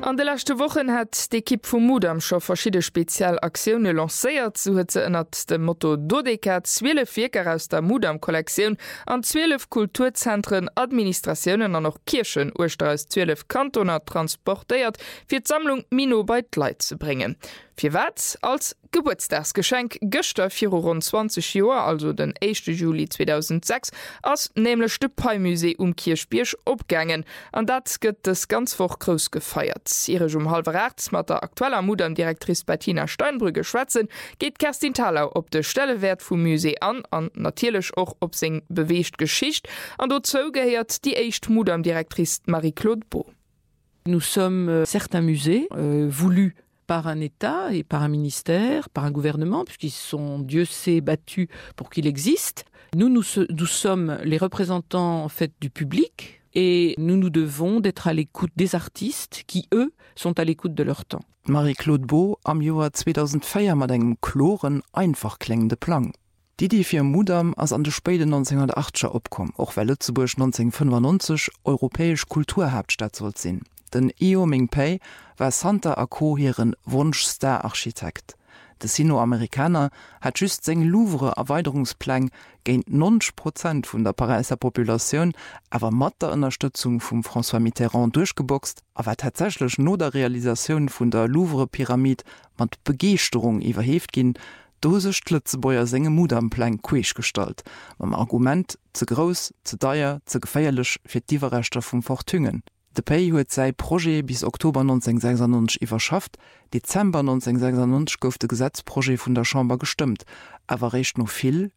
An de letzte Wochen hat d'Equipe vum Mudam schon verschiedene Spezialaktionen lancéiert, so hat sie ënnert dem Motto Dodeka 12 Werker aus der Mudam-Kollektion an 12 Kulturzentren, Administrationen an noch Kirchen aus 12 Kantoner transportiert, fir die Sammlung Mino bei Leiit zu bringen. Für wat? Als Geburtstagsgeschenk gëster vir rund 20 Joer, also den 1. Juli 2006, ass nämlich de Peimuseum Kirchbiersch opgangen. An dat gëtt es ganz woch groß gefeiert. Ihre halbrechts mat der aktueller Mudam-Direktrice Bettina Steinbrügge schwätzen, geht Kerstin Thalau op de Stellewert vum Musee an natierlech och op seg beweescht Geschicht, an dozo geheiert die echt Mudam-Direktrice Marie-Claude Beau. Nous sommes certains musées voulus par un État et par un ministère, par un gouvernement, puisqu'ils sont, Dieu sait, battus pour qu'il existe. Nous sommes les représentants en fait du public et nous devons d'être à l'écoute des artistes qui, eux, sont à l'écoute de leur temps. Marie-Claude Beau am Joar 2004 mat engem kloren, einfach klingende Plan. Die fir Mudam ass an de späte 1980er opkom, och well Lützeburg 1995 europäesch Kulturhauptstadt sollt sinn. Den Eo Ming-Pei war Santa Ako hireieren Wunsch-Star-Architekt. De Sino-Amerikaner hat just seng Louvre-Erweiterungsplan géint 90% vun der Pariser Populationun awer mat der Unterstützung vum François Mitterrand durchgeboxt, awer tatsächlichlech no der Realisationun vun der Louvre-Pyramid mat Begeerung iwwerheft ginn, dosech Lützebäuer senge Mudamplan queech stalt, mam Argument ze gross, ze deier, ze geféierlech fir d'Iwerrechter vum Fortungen. De Pei huet sei Projekt bis Oktober 1996 iwwerschafft, Dezember 1996 gouf de Gesetzprojekt vun der Chamber gestimmt, awer recht noch viel.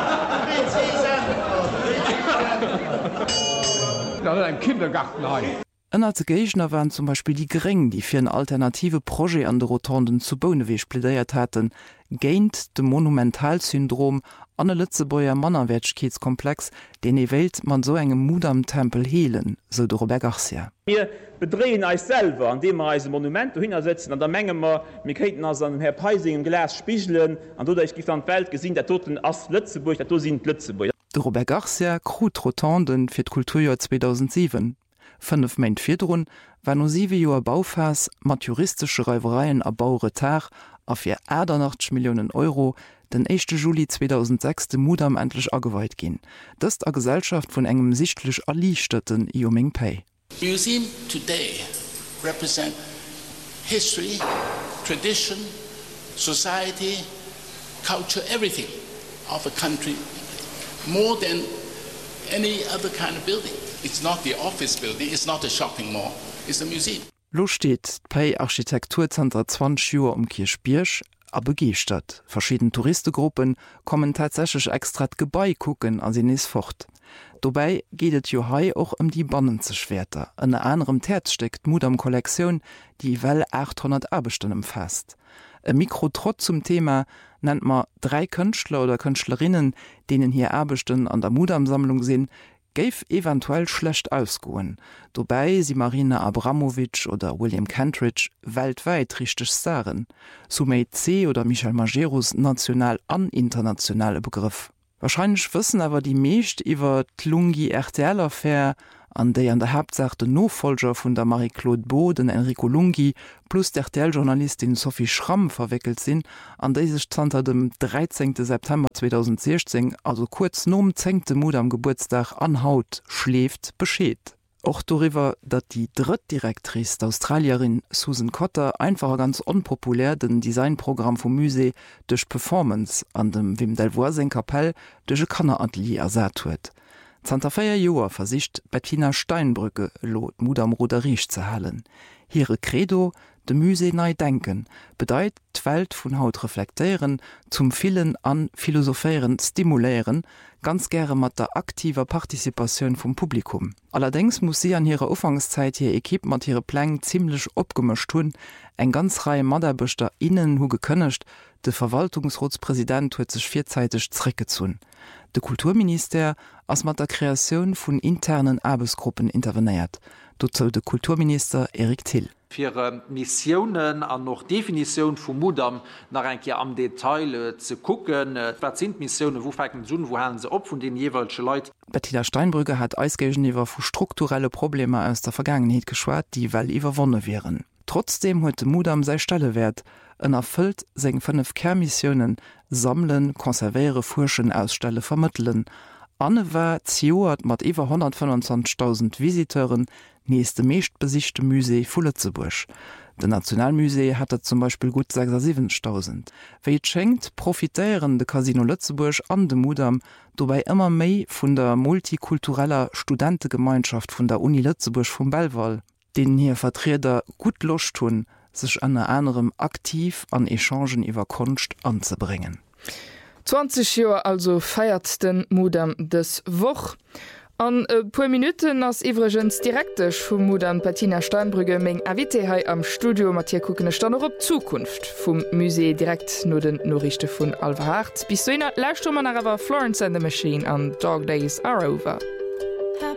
Ein Kindergarten ein. Ënner ze Gegner waren zum Beispiel die Gering, die fir een alternative Projekt an de Rotonden zu Boneweech plädeiert hatten, géint de Monumentalsyndrom an e Lützebäuer Mannerwätschkeetskomplex, den e Welt man so engem Mudam-Tempel heelen, so de Robert Garcia. Wir bedrehen eis selber, an dem wir als Monument hinsetzen, an der Menge wir kreten als an Herr Peising im Glas spiegeln, an du ich gift an Welt gesinn der toten ass Lützeburg, der to sind Lützeburg. De Robert Garcia krut Rotonden fir d'Kulturjahr 2007. 5 Meint Firrun war no 7 Joer Baufas mat juristische Räubereien a Bauretard a fir 88 Millionen Euro den 1. Juli 2006 de Mudam endlich aweit ginn. Dëst a Gesellschaft vun engem sichtlech erlichteten Eo Ming-Pei. Museum today represent history, tradition, society, culture, everything of a country, more than any other kind of building. It's not the office building, it's not a shopping mall, it's a museum. Lo steht Pei Architekturzenter 20 Joer Kirchbiersch a Begeestadt. Verschieden Touristengruppen kommen tatsächlich extra Gebäi gucken an sie is fort. Dobei gehtet Johai auch die Bannenzeschwerter. An anderem Terz steckt Mudam-Kollektion, die well 800 Arbeitsstunden umfasst. Ein Mikrotrott zum Thema nennt man 3 Künstler oder Künstlerinnen, denen hier Arbeitsstunden an der Mudam-Sammlung sind, geif eventuell schlecht ausgoen. Dobei sie Marina Abramowitsch oder William Kentridge weltweit richtig Starren. Sumei C. oder Michel Majerus national an internationale Begriff. Wahrscheinlich wissen aber die meescht iwwer d'Lungi RTL-Affaire, an déi an der Hauptsache de Nofolger vun der Marie-Claude Beau, den Enrico Lungi, plus der RTL-Journalistin Sophie Schramm verwickelt sinn, an déi sech zanter dem 13. September 2016, also kurz nom 10. Mudam Geburtstag an Haut schläft, beschéet. Och darüber, dat die Drittdirektrice d'Australierin Susan Cotter einfach ganz unpopulär den Designprogramm vom Musee durch Performance an dem Wim Delvoye Kapell durch Kanneratelier ersat huet. Zter 4 Joer versicht Bettina Steinbrügge lot Mudam Roderich zu hallen. Ihre Credo, de Musee nei denken, bedeit d'Welt vun Haut reflektieren, zum Vielen an Philosophieren stimulieren, ganz gerne mat der aktiver Partizipation vom Publikum. Allerdings muss sie an ihrer Ufangszeit ihr Ekip mat ihre Pläne ziemlich opgemischt hun, eng ganz Reihe Maderbüchter innen hu gekönnecht, de Verwaltungsratspräsident huet sich vierzeitig zurückgezogen. De Kulturminister ass mat der Kreation vun internen Arbeitsgruppen interveniert. Dazu de Kulturminister Erik Thiel. Für Missionen an noch Definition vu Mudam nach enke am Detail zu gucken, wat sind Missionen, wo wo haben sie op von den jeweilsche Leute. Bettina Steinbrügge hat eisgeiwwer vu strukturelle Probleme aus der Vergangenheit geschwart, die well iwwerwonne wären. Trotzdem huet de Mudam sei Stellewert en erfüllt seg 5 Kernmissionen sammeln, konservéiere, Furschen, Ausstelle vermitteln. Annewer Zioert mat iwwer 125.000 Visiteuren nächste meescht besichte Musee vu Lützeburg. De Nationalmusee hatte zum Beispiel gut 6.000. Wéi schenkt profitéieren de Casino Lützeburg an de Mudam dobei immer méi vun der multikultureller Studentengemeinschaft vun der Uni Lützeburg vum Belval, den hier Vertreter gut Lust tun, sich an anderem aktiv an Echangen iwwer Kunst anzubringen. 20 Jahre also feiert den Mudam des Woch. An paar Minuten ass iwregens direktech vum Mudam Bettina Steinbrügge még Avitehai am Studio Matthias Kuckene Stanner op Zukunft vum Musee direkt no den Norrichte vun Alva Hart. Bis so lauscht man awer Florence and the Machine an Dog Days Are Over.